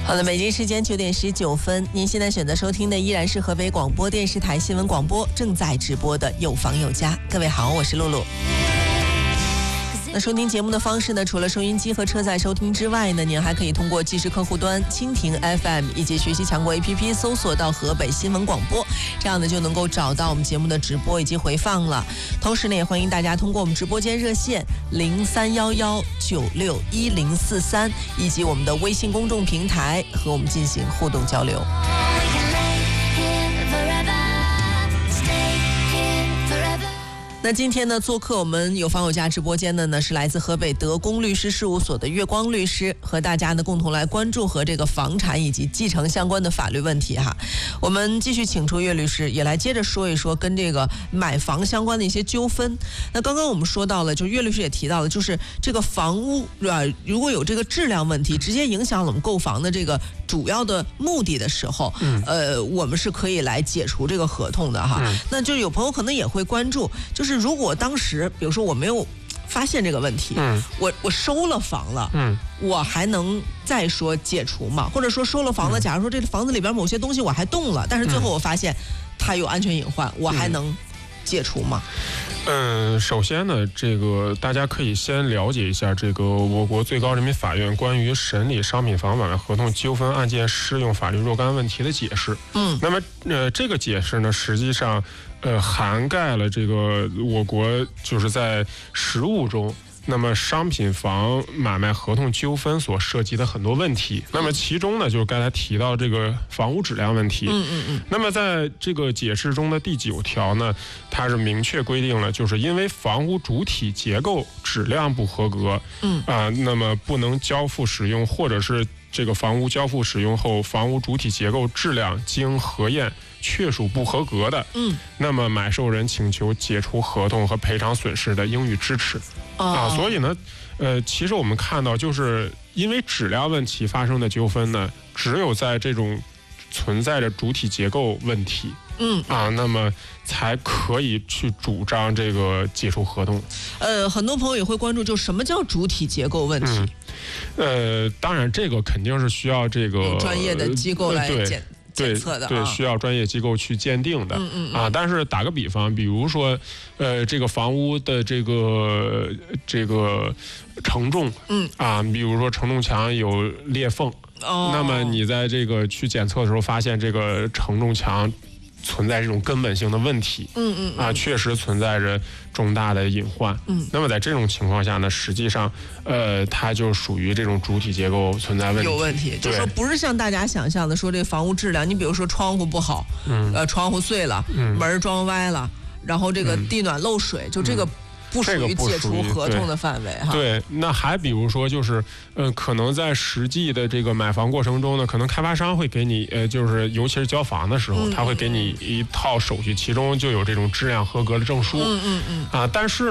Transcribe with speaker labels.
Speaker 1: 好的，北京时间9点19分，您现在选择收听的依然是河北广播电视台新闻广播正在直播的有房有家。各位好，我是露露。那收听节目的方式呢，除了收音机和车载收听之外呢，您还可以通过即时客户端蜻蜓 FM 以及学习强国 APP 搜索到河北新闻广播，这样呢就能够找到我们节目的直播以及回放了。同时呢，也欢迎大家通过我们直播间热线0311961043以及我们的微信公众平台和我们进行互动交流。那今天呢，做客我们有房有家直播间的呢，是来自河北德公律师事务所的月光律师，和大家呢共同来关注和这个房产以及继承相关的法律问题哈。我们继续请出岳律师，也来接着说一说跟这个买房相关的一些纠纷。那刚刚我们说到了，就岳律师也提到了，就是这个房屋如果有这个质量问题，直接影响了我们购房的这个主要的目的的时候，我们是可以来解除这个合同的哈。那就有朋友可能也会关注，就是如果当时比如说我没有发现这个问题，我收了房了，我还能再说解除吗？或者说收了房子，假如说这个房子里边某些东西我还动了，但是最后我发现它有安全隐患，我还能解除吗？
Speaker 2: 首先呢，这个大家可以先了解一下这个我国最高人民法院关于审理商品房买卖合同纠纷案件适用法律若干问题的解释。那么这个解释呢，实际上涵盖了这个我国就是在实务中，那么商品房买卖合同纠纷所涉及的很多问题，那么其中呢，就是刚才提到这个房屋质量问题。那么在这个解释中的第9条呢，它是明确规定了，就是因为房屋主体结构质量不合格，那么不能交付使用，或者是这个房屋交付使用后，房屋主体结构质量经核验确属不合格的，那么买受人请求解除合同和赔偿损失的，应予支持。所以呢，其实我们看到，就是因为质量问题发生的纠纷呢，只有在这种存在着主体结构问题，那么才可以去主张这个解除合同。
Speaker 1: 很多朋友也会关注，就什么叫主体结构问题？
Speaker 2: 当然这个肯定是需要这个
Speaker 1: 有专业的机构来检测的，
Speaker 2: 对，需要专业机构去鉴定的。但是打个比方，比如说，这个房屋的这个承重，比如说承重墙有裂缝，那么你在这个去检测的时候，发现这个承重墙存在这种根本性的问题，确实存在着重大的隐患。那么在这种情况下呢，实际上，它就属于这种主体结构存在问题，
Speaker 1: 有问题，就是说不是像大家想象的说这个房屋质量，你比如说窗户不好，窗户碎了，门装歪了，然后这个地暖漏水，就这个不属于解除合同的范围哈。
Speaker 2: 对，那还比如说就是，可能在实际的这个买房过程中呢，可能开发商会给你，就是尤其是交房的时候，他会给你一套手续，其中就有这种质量合格的证书。但是